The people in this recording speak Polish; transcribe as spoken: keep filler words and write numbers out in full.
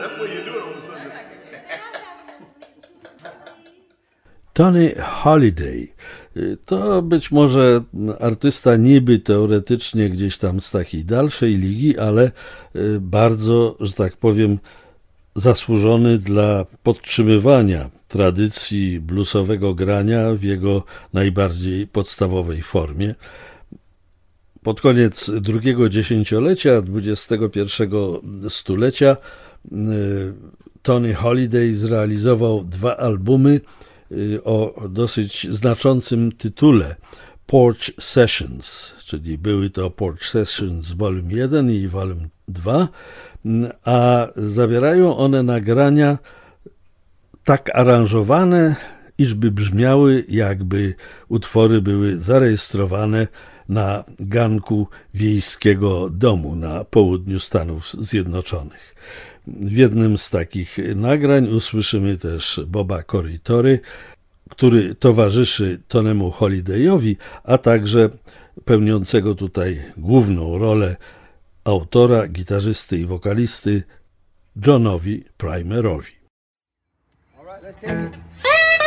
Tony Holiday to być może artysta niby teoretycznie gdzieś tam z takiej dalszej ligi, ale bardzo, że tak powiem, zasłużony dla podtrzymywania tradycji bluesowego grania w jego najbardziej podstawowej formie. Pod koniec drugiego dziesięciolecia dwudziestego pierwszego stulecia Tony Holiday zrealizował dwa albumy o dosyć znaczącym tytule Porch Sessions, czyli były to Porch Sessions Volume jeden i Volume dwa, a zawierają one nagrania tak aranżowane, iżby brzmiały, jakby utwory były zarejestrowane na ganku wiejskiego domu na południu Stanów Zjednoczonych. W jednym z takich nagrań usłyszymy też Boba Corritory, który towarzyszy Tonemu Holidayowi, a także pełniącego tutaj główną rolę autora, gitarzysty i wokalisty Johnowi Primerowi. All right, let's take it.